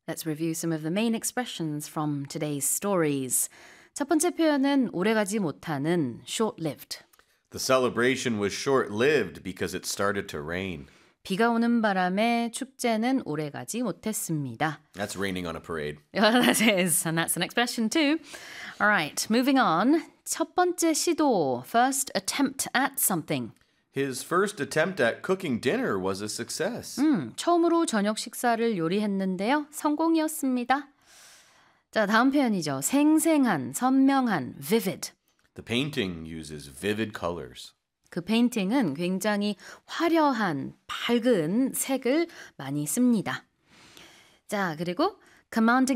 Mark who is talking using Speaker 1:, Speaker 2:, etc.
Speaker 1: Let's review some of the main expressions from today's stories. 첫 번째 표현은 오래가지 못하는 short-lived.
Speaker 2: The celebration was short-lived because it started to rain.
Speaker 1: 비가 오는 바람에 축제는 오래가지 못했습니다.
Speaker 2: That's raining on a parade.
Speaker 1: That is, and that's an expression too. All right, moving on. 첫 번째 시도, first attempt at something.
Speaker 2: His first attempt at cooking dinner was a success.
Speaker 1: 처음으로 저녁 식사를 요리했는데요. 성공이었습니다. 자, 다음 표현이죠. 생생한, 선명한, vivid.
Speaker 2: The painting uses vivid colors.
Speaker 1: 그 페인팅은 굉장히 화려한, 밝은 색을 많이 씁니다. 자, 그리고 commanding